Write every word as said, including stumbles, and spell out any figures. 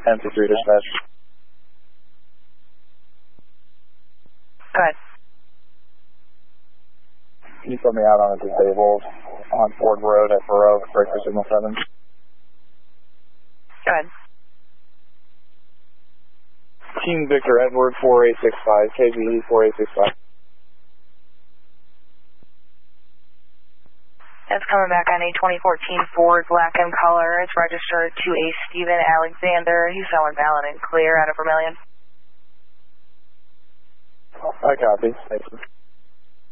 M two three dispatch. Go ahead. Can you put me out on a disabled on Ford Road at Burrow, breaker signal seven? Go ahead. Team Victor Edward four eight six five, K V E four eight six five. That's coming back on a twenty fourteen Ford black in color. It's registered to a Stephen Alexander. He's showing valid and clear out of Vermillion. I copy. Thank you.